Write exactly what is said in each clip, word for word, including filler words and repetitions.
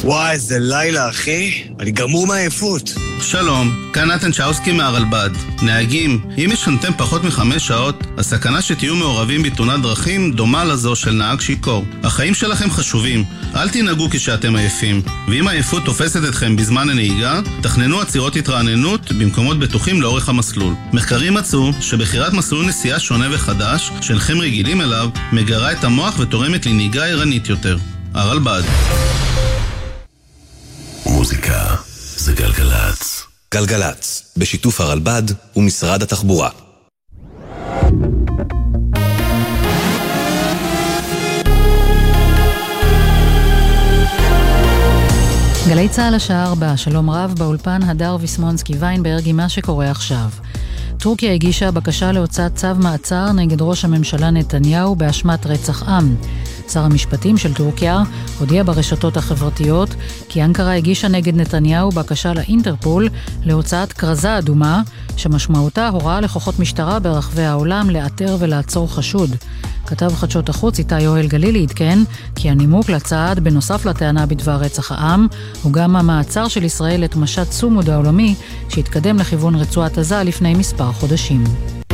וואי, איזה לילה, אחי. אני גמור מעייפות. שלום, כאן נתן צ'אוסקי מהרלב"ד. נהגים, אם ישנתם פחות מחמש שעות, הסכנה שתהיו מעורבים בתאונת דרכים דומה לזו של נהג שיכור. החיים שלכם חשובים, אל תנהגו כשאתם עייפים. ואם העייפות תופסת אתכם בזמן הנהיגה, תכננו עצירות התרעננות במקומות בטוחים לאורך המסלול. מחקרים מצאו שבחירת מסלול נסיעה שונה וחדש, שאינכם רגילים אליו, מגרה את המוח ותורמת לנהיגה ערנית יותר. הרלב"ד. מוזיקה זה גלגלץ. גלגלץ, בשיתוף הרלב"ד ומשרד התחבורה. גלי צהל השעה ארבע, שלום רב, באולפן הדר ויסמונסקי ויינברג עם מה שקורה עכשיו. טורקיה הגישה בקשה להוצאת צו מעצר נגד ראש הממשלה נתניהו באשמת רצח עם. שר המשפטים של טורקיה הודיע ברשתות החברתיות כי אנקרה הגישה נגד נתניהו בקשה לאינטרפול להוצאת כרזה אדומה שמשמעותה הוראה לכוחות משטרה ברחבי העולם לאתר ולעצור חשוד. כתב חדשות החוץ איתי יואל גלילי עדכן כי הנימוק לצעד בנוסף לטענה בדבר רצח העם הוא גם המעצר של ישראל את משט צומוד העולמי שהתקדם לכיוון רצועת עזה לפני מספר חודשים.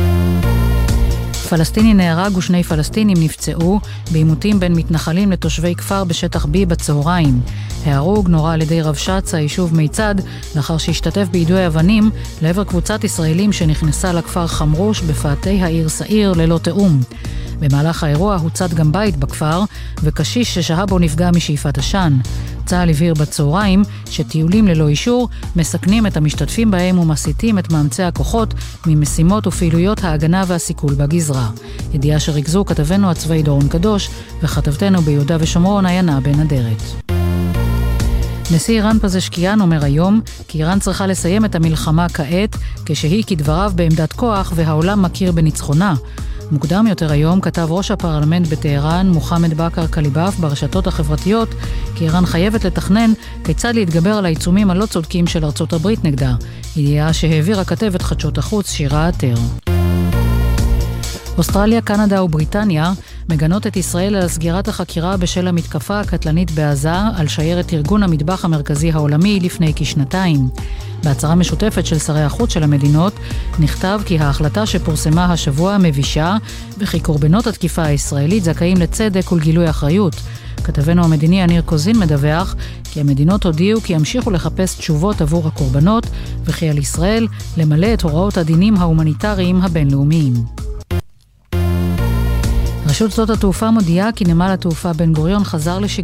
פלסטיני נהרג ושני פלסטינים נפצעו בעימותים בין מתנחלים לתושבי כפר בשטח B בצהריים. ההרוג נורה על ידי רבש"ץ היישוב מיצד לאחר שהשתתף ביידוי אבנים לעבר קבוצת ישראלים שנכנסה לכפר חמרוש בפאתי העיר סעיר ללא תאום. במהלך האירוע הוצת גם בית בכפר וקשיש ששהה בו נפגע משאיפת עשן. צה"ל הבהיר בצהריים שטיולים ללא אישור מסכנים את המשתתפים בהם ומסיתים את מאמצי הכוחות ממשימות ופעילויות ההגנה והסיכול בגזרה. ידיעה שריכזו כתבנו הצבאי דורון קדוש וכתבתנו ביהודה ושומרון עיינה בן אדרת. נשיא איראן פזשקיאן אומר היום כי איראן צריכה לסיים את המלחמה כעת כשהיא כדבריו בעמדת כוח והעולם מכיר בניצחונה. מוקדם יותר היום כתב ראש הפרלמנט בטהרן מוחמד באקר קליבאף ברשתות החברתיות כי איראן חייבת לתכנן כיצד להתגבר על העיצומים הלא צודקים של ארצות הברית נגדה, ידיעה שהעבירה כתבת חדשות החוץ שירה עטר. אוסטרליה, קנדה ובריטניה מגנות את ישראל על סגירת החקירה בשל המתקפה הקטלנית בעזה על שיירת ארגון המטבח המרכזי העולמי לפני כשנתיים. בהצהרה משותפת של שרי החוץ של המדינות נכתב כי ההחלטה שפורסמה השבוע מבישה וכי קורבנות התקיפה הישראלית זכאים לצדק ולגילוי אחריות. כתבנו המדיני עניר קוזין מדווח כי המדינות הודיעו כי ימשיכו לחפש תשובות עבור הקורבנות וכי על ישראל למלא את הוראות הדינים ההומניטריים הבינלאומיים. רשות שדות התעופה מודיעה כי נמל התעופה בן גוריון חזר לשגרה